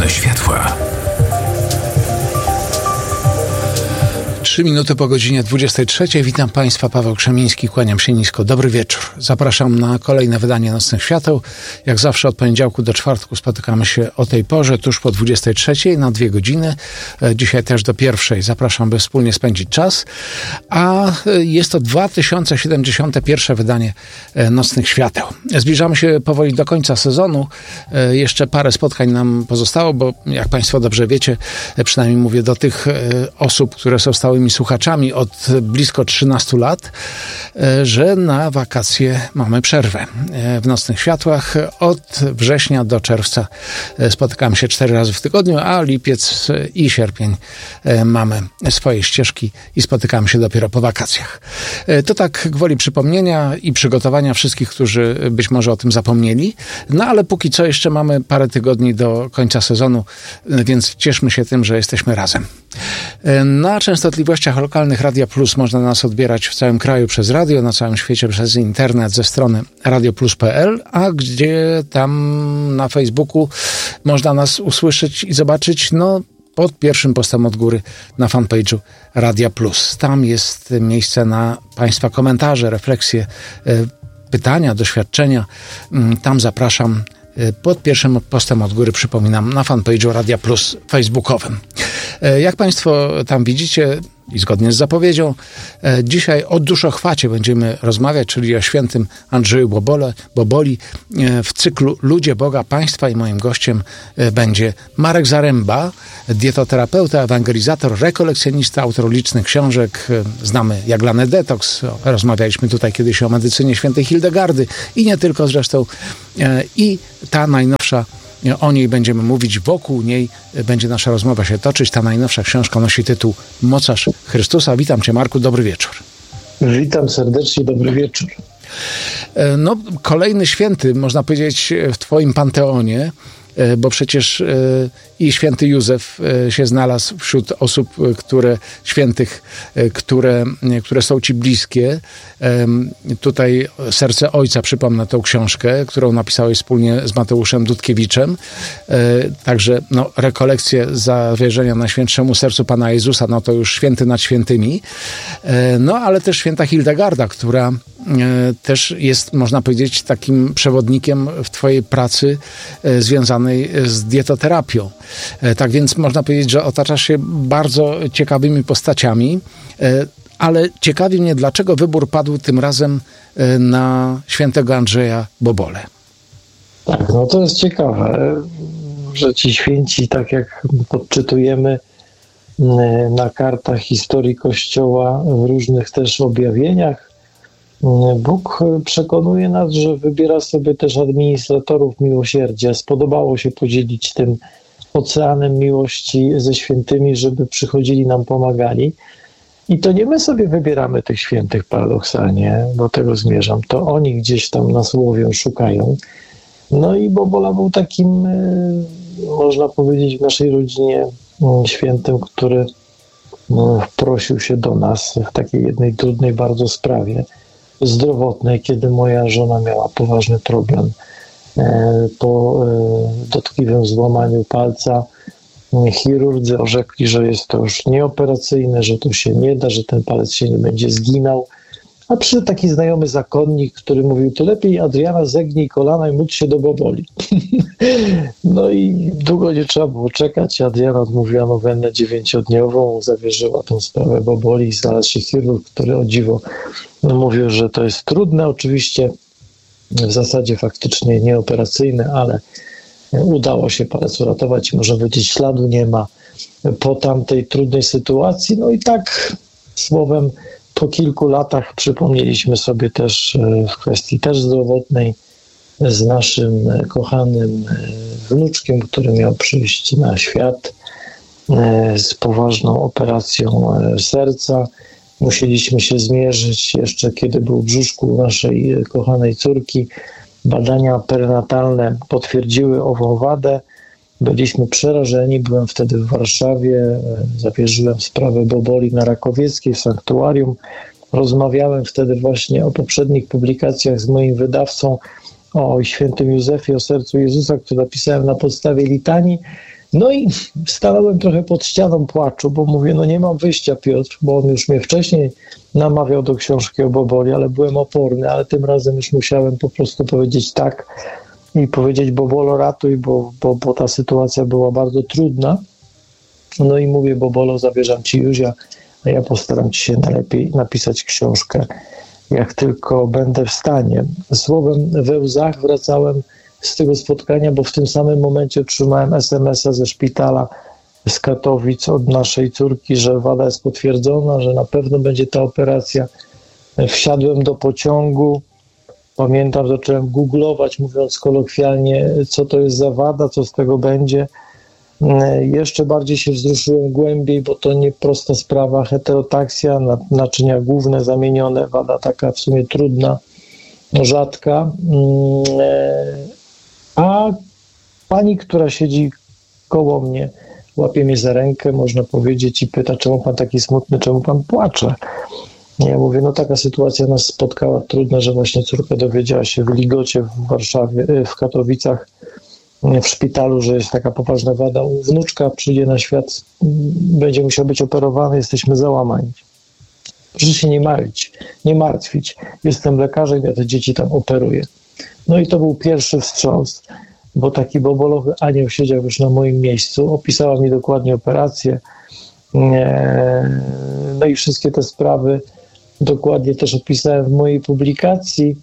Nocne światła. 3 minuty po godzinie 23. Witam Państwa, Paweł Krzemiński, kłaniam się nisko. Dobry wieczór. Zapraszam na kolejne wydanie Nocnych Świateł. Jak zawsze od poniedziałku do czwartku spotykamy się o tej porze, tuż po 23 na 2 godziny. Dzisiaj też do 1. Zapraszam, by wspólnie spędzić czas. A jest to 2071 wydanie Nocnych Świateł. Zbliżamy się powoli do końca sezonu. Jeszcze parę spotkań nam pozostało, bo jak Państwo dobrze wiecie, przynajmniej mówię do tych osób, które są stałymi słuchaczami od blisko 13 lat, że na wakacje mamy przerwę. W Nocnych Światłach od września do czerwca spotykamy się 4 razy w tygodniu, a lipiec i sierpień mamy swoje ścieżki i spotykamy się dopiero po wakacjach. To tak gwoli przypomnienia i przygotowania wszystkich, którzy być może o tym zapomnieli. No ale póki co jeszcze mamy parę tygodni do końca sezonu, więc cieszmy się tym, że jesteśmy razem. Na częstotliwościach lokalnych Radia Plus można nas odbierać w całym kraju przez radio, na całym świecie przez internet ze strony radioplus.pl, a gdzie tam na Facebooku można nas usłyszeć i zobaczyć, pod pierwszym postem od góry na fanpage'u Radia Plus. Tam jest miejsce na Państwa komentarze, refleksje, pytania, doświadczenia. Tam zapraszam pod pierwszym postem od góry, przypominam, na fanpage'u Radia Plus facebookowym. Jak Państwo tam widzicie i zgodnie z zapowiedzią, dzisiaj o duszochwacie będziemy rozmawiać, czyli o świętym Andrzeju Boboli w cyklu Ludzie Boga Państwa, i moim gościem będzie Marek Zaręba, dietoterapeuta, ewangelizator, rekolekcjonista, autor licznych książek. Znamy Jaglany Detoks, rozmawialiśmy tutaj kiedyś o medycynie świętej Hildegardy i nie tylko zresztą. I ta najnowsza, o niej będziemy mówić, wokół niej będzie nasza rozmowa się toczyć. Ta najnowsza książka nosi tytuł Mocarz Chrystusa. Witam Cię, Marku, dobry wieczór. Witam serdecznie, dobry wieczór. Kolejny święty, można powiedzieć, w Twoim panteonie, bo przecież i święty Józef się znalazł wśród osób, świętych, które są Ci bliskie. Tutaj Serce Ojca, przypomnę tą książkę, którą napisałeś wspólnie z Mateuszem Dudkiewiczem. Także rekolekcje zawierzenia Najświętszemu Sercu Pana Jezusa, to już święty nad świętymi. Ale też święta Hildegarda, która też jest, można powiedzieć, takim przewodnikiem w Twojej pracy związanej z dietoterapią. Tak więc można powiedzieć, że otaczasz się bardzo ciekawymi postaciami, ale ciekawi mnie, dlaczego wybór padł tym razem na świętego Andrzeja Bobolę. Tak, to jest ciekawe, że ci święci, tak jak podczytujemy na kartach historii Kościoła w różnych też objawieniach, Bóg przekonuje nas, że wybiera sobie też administratorów miłosierdzia. Spodobało się podzielić tym oceanem miłości ze świętymi, żeby przychodzili nam, pomagali. I to nie my sobie wybieramy tych świętych paradoksalnie, do tego zmierzam. To oni gdzieś tam nas łowią, szukają. I Bobola był takim, można powiedzieć, w naszej rodzinie świętym, który wprosił się do nas w takiej jednej trudnej bardzo sprawie zdrowotnej, kiedy moja żona miała poważny problem po dotkliwym złamaniu palca. Chirurdzy orzekli, że jest to już nieoperacyjne, że to się nie da, że ten palec się nie będzie zginał. A przyszedł taki znajomy zakonnik, który mówił: to lepiej, Adriana, zegnij kolana i módl się do Boboli. I długo nie trzeba było czekać. Adriana odmówiła nowennę 9-dniową, zawierzyła tę sprawę Boboli i znalazł się chirurg, który o dziwo mówił, że to jest trudne. Oczywiście w zasadzie faktycznie nieoperacyjne, ale udało się palec uratować i można powiedzieć, śladu nie ma po tamtej trudnej sytuacji. I tak słowem po kilku latach przypomnieliśmy sobie też w kwestii też zdrowotnej z naszym kochanym wnuczkiem, który miał przyjść na świat z poważną operacją serca. Musieliśmy się zmierzyć jeszcze, kiedy był w brzuszku naszej kochanej córki. Badania prenatalne potwierdziły ową wadę. Byliśmy przerażeni. Byłem wtedy w Warszawie. Zawierzyłem sprawę Boboli na Rakowieckiej w sanktuarium. Rozmawiałem wtedy właśnie o poprzednich publikacjach z moim wydawcą o świętym Józefie, o sercu Jezusa, które napisałem na podstawie litanii. No i stanąłem trochę pod ścianą płaczu, bo mówię, no nie mam wyjścia, Piotr, bo on już mnie wcześniej namawiał do książki o Boboli, ale byłem oporny, ale tym razem już musiałem po prostu powiedzieć tak i powiedzieć: Bobolo, ratuj, bo ta sytuacja była bardzo trudna. No i mówię: Bobolo, zabieram ci Józia, a ja postaram ci się najlepiej napisać książkę, jak tylko będę w stanie. Słowem, we łzach wracałem z tego spotkania, bo w tym samym momencie otrzymałem SMS-a ze szpitala z Katowic od naszej córki, że wada jest potwierdzona, że na pewno będzie ta operacja. Wsiadłem do pociągu. Pamiętam, zacząłem googlować, mówiąc kolokwialnie, co to jest za wada, co z tego będzie. Jeszcze bardziej się wzruszyłem głębiej, bo to nie prosta sprawa. Heterotaksja, naczynia główne zamienione, wada taka w sumie trudna, rzadka. A pani, która siedzi koło mnie, łapie mnie za rękę, można powiedzieć, i pyta: czemu pan taki smutny, czemu pan płacze? Ja mówię: no taka sytuacja nas spotkała trudna, że właśnie córka dowiedziała się w Ligocie w Warszawie, w Katowicach, w szpitalu, że jest taka poważna wada. Wnuczka przyjdzie na świat, będzie musiał być operowany, jesteśmy załamani. Proszę się nie martwić. Jestem lekarzem, ja te dzieci tam operuję. No i to był pierwszy wstrząs, bo taki bobolowy anioł siedział już na moim miejscu, opisała mi dokładnie operację, no i wszystkie te sprawy dokładnie też opisałem w mojej publikacji.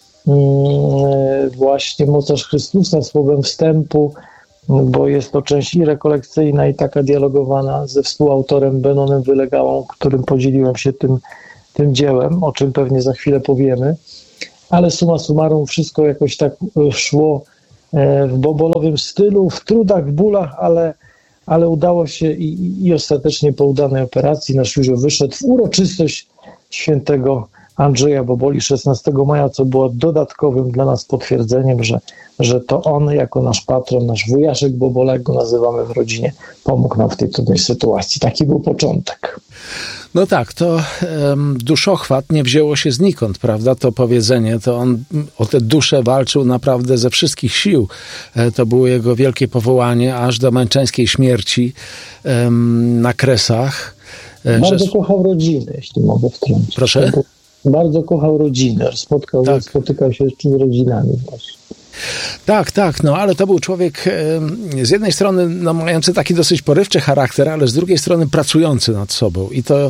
Właśnie Mocarz Chrystusa, słowem wstępu, bo jest to część i rekolekcyjna, i taka dialogowana ze współautorem Benonem Wylegałą, którym podzieliłem się tym dziełem, o czym pewnie za chwilę powiemy. Ale summa summarum wszystko jakoś tak szło w bobolowym stylu, w trudach, w bólach, ale udało się i ostatecznie po udanej operacji nasz Józio wyszedł w uroczystość świętego Andrzeja Boboli 16 maja, co było dodatkowym dla nas potwierdzeniem, że to on jako nasz patron, nasz wujaszek Bobola, jak go nazywamy w rodzinie, pomógł nam w tej trudnej sytuacji. Taki był początek. No tak, to duszochwat nie wzięło się znikąd, prawda? To powiedzenie, to on o tę duszę walczył naprawdę ze wszystkich sił. To było jego wielkie powołanie, aż do męczeńskiej śmierci na Kresach. Bardzo kochał rodziny, jeśli mogę wtrącić. Proszę? Bardzo kochał rodzinę, spotykał się z rodzinami właśnie. Tak, no ale to był człowiek z jednej strony mający taki dosyć porywczy charakter, ale z drugiej strony pracujący nad sobą.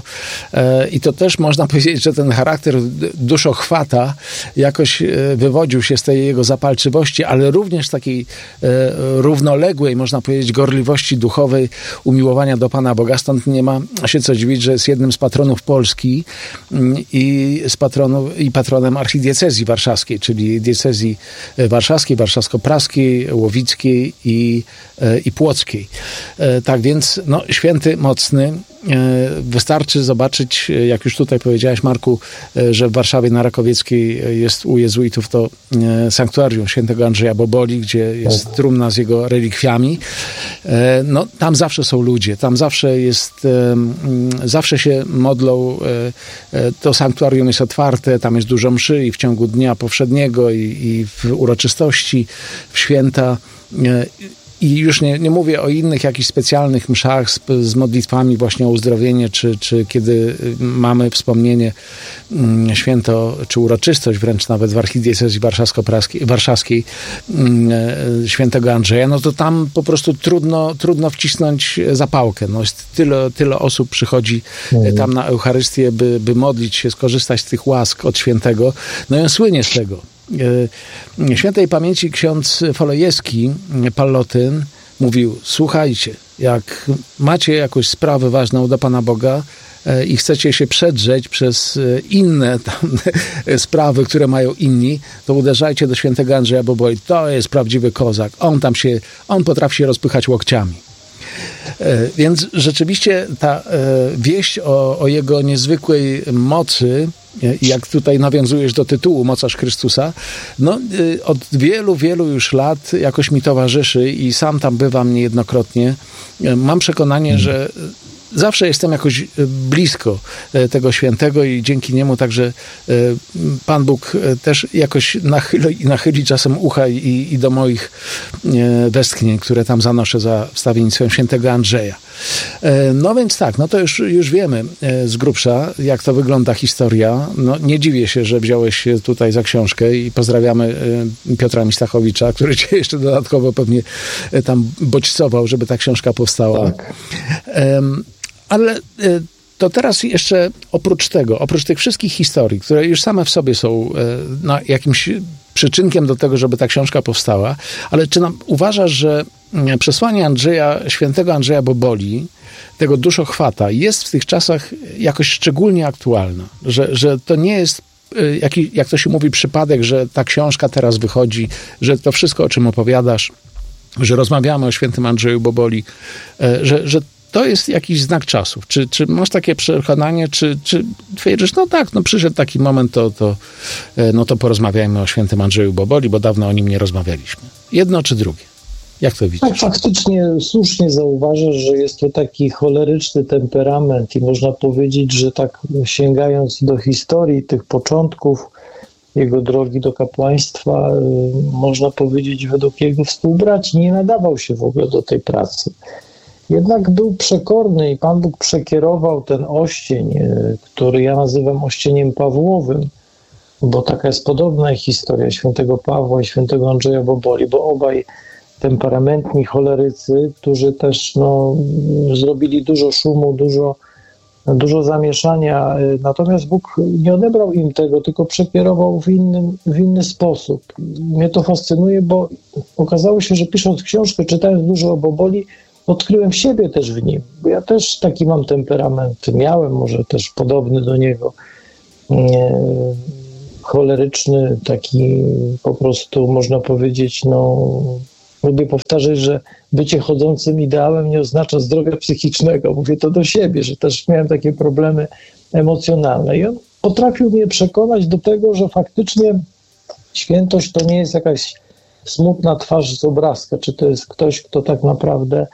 I to też można powiedzieć, że ten charakter duszochwata jakoś wywodził się z tej jego zapalczywości, ale również takiej równoległej, można powiedzieć, gorliwości duchowej, umiłowania do Pana Boga. Stąd nie ma się co dziwić, że jest jednym z patronów Polski i patronem archidiecezji warszawskiej, czyli diecezji warszawskiej, warszawsko-praskiej, łowickiej i płockiej. Tak więc, no, święty, mocny. Wystarczy zobaczyć, jak już tutaj powiedziałeś, Marku, że w Warszawie na Rakowieckiej jest u jezuitów to sanktuarium świętego Andrzeja Boboli, gdzie jest trumna z jego relikwiami. No, tam zawsze są ludzie, tam zawsze się modlą, to sanktuarium jest otwarte, tam jest dużo mszy i w ciągu dnia powszedniego i w uroczystości, w święta. I już nie mówię o innych jakichś specjalnych mszach z modlitwami właśnie o uzdrowienie, czy kiedy mamy wspomnienie święto, czy uroczystość wręcz nawet w archidiecezji warszawskiej świętego Andrzeja, no to tam po prostu trudno wcisnąć zapałkę. No jest tyle osób przychodzi tam na Eucharystię, by modlić się, skorzystać z tych łask od świętego. No i on słynie z tego. Świętej pamięci ksiądz Folojewski, Pallotyn, mówił: słuchajcie, jak macie jakąś sprawę ważną do Pana Boga i chcecie się przedrzeć przez inne tam sprawy, które mają inni, to uderzajcie do świętego Andrzeja Boboli. To jest prawdziwy kozak. On potrafi się rozpychać łokciami. Więc rzeczywiście ta wieść o jego niezwykłej mocy, jak tutaj nawiązujesz do tytułu Mocarz Chrystusa, no od wielu już lat jakoś mi towarzyszy i sam tam bywam niejednokrotnie. Mam przekonanie, zawsze jestem jakoś blisko tego świętego i dzięki niemu także Pan Bóg też jakoś nachyli czasem ucha i do moich westchnień, które tam zanoszę za wstawiennictwem świętego Andrzeja. No więc tak, no to już wiemy z grubsza, jak to wygląda historia. No nie dziwię się, że wziąłeś się tutaj za książkę i pozdrawiamy Piotra Mistachowicza, który cię jeszcze dodatkowo pewnie tam bodźcował, żeby ta książka powstała. Tak. Ale to teraz jeszcze oprócz tych wszystkich historii, które już same w sobie są jakimś przyczynkiem do tego, żeby ta książka powstała, ale czy uważasz, że przesłanie świętego Andrzeja Boboli, tego duszochwata, jest w tych czasach jakoś szczególnie aktualne? Że to nie jest, jak to się mówi, przypadek, że ta książka teraz wychodzi, że to wszystko, o czym opowiadasz, że rozmawiamy o świętym Andrzeju Boboli, że to jest jakiś znak czasów. Czy masz takie przekonanie, czy twierdzisz, no tak, no przyszedł taki moment, to porozmawiajmy o świętym Andrzeju Boboli, bo dawno o nim nie rozmawialiśmy. Jedno czy drugie? Jak to widzisz? Tak, faktycznie słusznie zauważasz, że jest to taki choleryczny temperament i można powiedzieć, że tak sięgając do historii tych początków jego drogi do kapłaństwa, można powiedzieć, według jego współbraci nie nadawał się w ogóle do tej pracy. Jednak był przekorny i Pan Bóg przekierował ten oścień, który ja nazywam ościeniem Pawłowym, bo taka jest podobna historia świętego Pawła i świętego Andrzeja Boboli, bo obaj temperamentni cholerycy, którzy też zrobili dużo szumu, dużo zamieszania, natomiast Bóg nie odebrał im tego, tylko przekierował w inny sposób. Mnie to fascynuje, bo okazało się, że pisząc książkę, czytając dużo o Boboli, odkryłem siebie też w nim, bo ja też taki mam temperament, miałem może też podobny do niego, choleryczny, taki po prostu można powiedzieć, lubię powtarzać, że bycie chodzącym ideałem nie oznacza zdrowia psychicznego. Mówię to do siebie, że też miałem takie problemy emocjonalne i on potrafił mnie przekonać do tego, że faktycznie świętość to nie jest jakaś smutna twarz z obrazka, czy to jest ktoś, kto tak naprawdę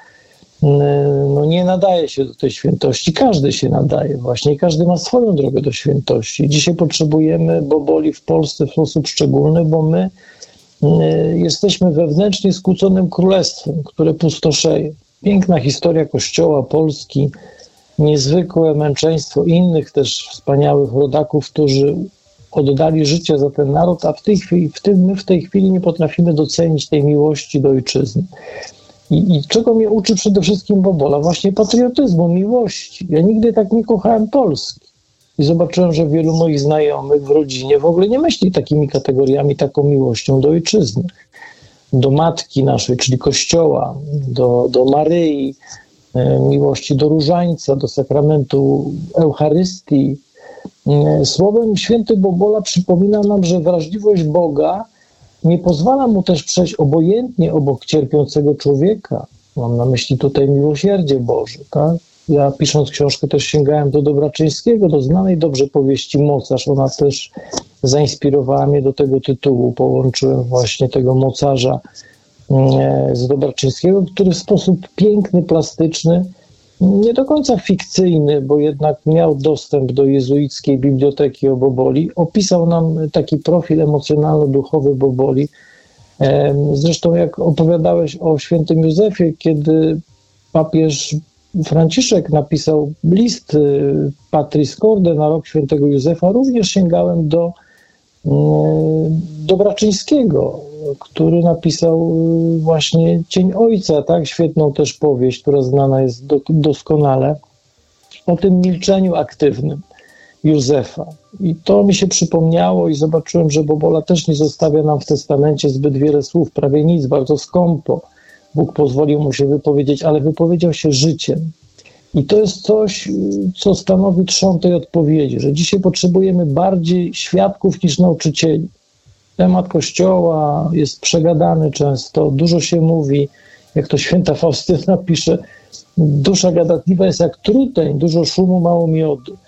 nie nadaje się do tej świętości. Każdy się nadaje właśnie i każdy ma swoją drogę do świętości. Dzisiaj potrzebujemy Boboli w Polsce w sposób szczególny, bo my jesteśmy wewnętrznie skłóconym królestwem, które pustoszeje. Piękna historia Kościoła, Polski, niezwykłe męczeństwo innych też wspaniałych rodaków, którzy oddali życie za ten naród, a my w tej chwili nie potrafimy docenić tej miłości do ojczyzny. I czego mnie uczy przede wszystkim Bobola? Właśnie patriotyzmu, miłości. Ja nigdy tak nie kochałem Polski. I zobaczyłem, że wielu moich znajomych w rodzinie w ogóle nie myśli takimi kategoriami, taką miłością do ojczyzny. Do matki naszej, czyli Kościoła, do Maryi, miłości do różańca, do sakramentu Eucharystii. Słowem święty Bobola przypomina nam, że wrażliwość Boga nie pozwala mu też przejść obojętnie obok cierpiącego człowieka. Mam na myśli tutaj miłosierdzie Boże, tak? Ja pisząc książkę też sięgałem do Dobraczyńskiego, do znanej dobrze powieści Mocarz. Ona też zainspirowała mnie do tego tytułu. Połączyłem właśnie tego mocarza z Dobraczyńskiego, który w sposób piękny, plastyczny, nie do końca fikcyjny, bo jednak miał dostęp do jezuickiej biblioteki o Boboli, opisał nam taki profil emocjonalno-duchowy Boboli. Zresztą jak opowiadałeś o świętym Józefie, kiedy papież Franciszek napisał list Patris Corde na rok świętego Józefa, również sięgałem do Dobraczyńskiego, który napisał właśnie Cień Ojca, tak? Świetną też powieść, która znana jest doskonale, o tym milczeniu aktywnym Józefa. I to mi się przypomniało i zobaczyłem, że Bobola też nie zostawia nam w testamencie zbyt wiele słów, prawie nic, bardzo skąpo. Bóg pozwolił mu się wypowiedzieć, ale wypowiedział się życiem. I to jest coś, co stanowi trzon tej odpowiedzi, że dzisiaj potrzebujemy bardziej świadków niż nauczycieli. Temat Kościoła jest przegadany często, dużo się mówi, jak to święta Faustyna pisze, dusza gadatliwa jest jak truteń, dużo szumu, mało miodu.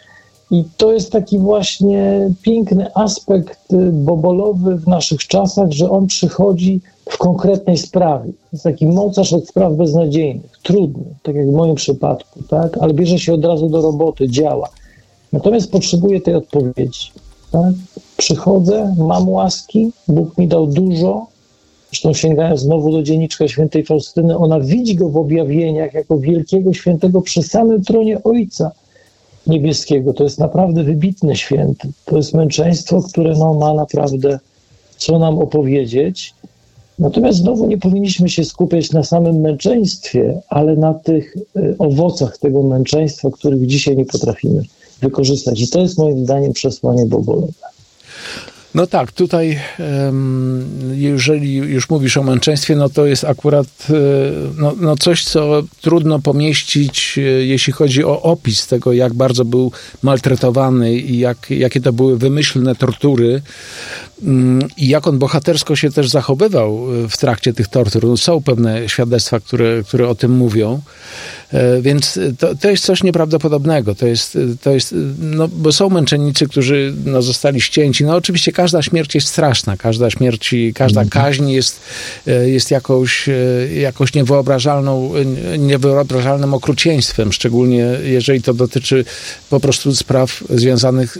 I to jest taki właśnie piękny aspekt bobolowy w naszych czasach, że on przychodzi w konkretnej sprawie. To jest taki mocarz od spraw beznadziejnych, trudny, tak jak w moim przypadku, tak? Ale bierze się od razu do roboty, działa. Natomiast potrzebuję tej odpowiedzi. Tak? Przychodzę, mam łaski, Bóg mi dał dużo. Zresztą sięgając znowu do dzienniczka świętej Faustyny, ona widzi go w objawieniach jako wielkiego świętego przy samym tronie Ojca Niebieskiego. To jest naprawdę wybitny święty. To jest męczeństwo, które ma naprawdę co nam opowiedzieć. Natomiast znowu nie powinniśmy się skupiać na samym męczeństwie, ale na tych owocach tego męczeństwa, których dzisiaj nie potrafimy wykorzystać. I to jest moim zdaniem przesłanie bobolowe. No tak, tutaj jeżeli już mówisz o męczeństwie, no to jest akurat no coś, co trudno pomieścić, jeśli chodzi o opis tego, jak bardzo był maltretowany i jakie to były wymyślne tortury i jak on bohatersko się też zachowywał w trakcie tych tortur. No, są pewne świadectwa, które o tym mówią. Więc to jest coś nieprawdopodobnego. To jest no, bo są męczennicy, którzy zostali ścięci. No oczywiście każda śmierć jest straszna. Każda śmierć i każda kaźń jest jakąś niewyobrażalnym okrucieństwem, szczególnie jeżeli to dotyczy po prostu spraw związanych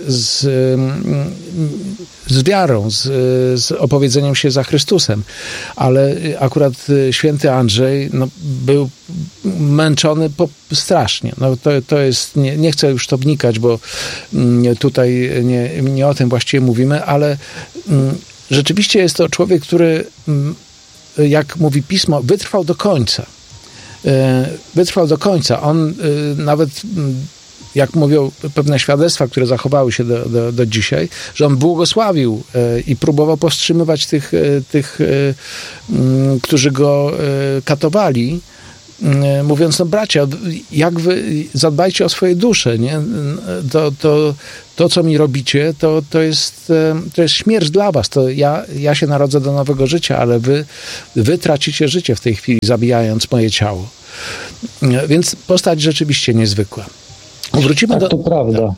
z wiarą, z opowiedzeniem się za Chrystusem. Ale akurat święty Andrzej był męczony strasznie. No to jest, nie chcę już to wnikać, bo tutaj nie o tym właściwie mówimy, ale rzeczywiście jest to człowiek, który, jak mówi Pismo, wytrwał do końca. Wytrwał do końca. On nawet, jak mówią pewne świadectwa, które zachowały się do dzisiaj, że on błogosławił i próbował powstrzymywać tych którzy go katowali, mówiąc, no bracia, jak wy zadbajcie o swoje dusze, nie? To co mi robicie, to jest śmierć dla was. To ja się narodzę do nowego życia, ale wy tracicie życie w tej chwili, zabijając moje ciało. Więc postać rzeczywiście niezwykła. Wrócimy tak, to prawda.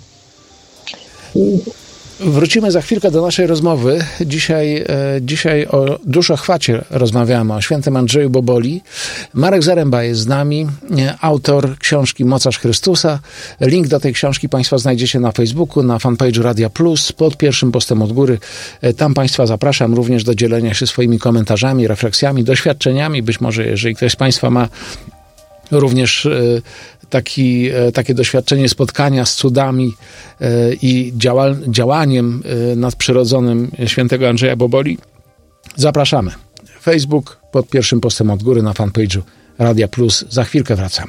Wrócimy za chwilkę do naszej rozmowy. Dzisiaj o duszochwacie rozmawiamy, o świętym Andrzeju Boboli. Marek Zaręba jest z nami, autor książki Mocarz Chrystusa. Link do tej książki Państwo znajdziecie na Facebooku, na fanpage'u Radia Plus, pod pierwszym postem od góry. Tam Państwa zapraszam również do dzielenia się swoimi komentarzami, refleksjami, doświadczeniami. Być może, jeżeli ktoś z Państwa ma również takie doświadczenie spotkania z cudami i działaniem nadprzyrodzonym świętego Andrzeja Boboli, zapraszamy. Facebook pod pierwszym postem od góry na fanpage'u Radia Plus. Za chwilkę wracamy.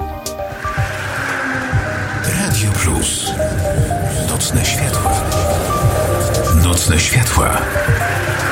Radio Plus. Nocne światła. Nocne światła.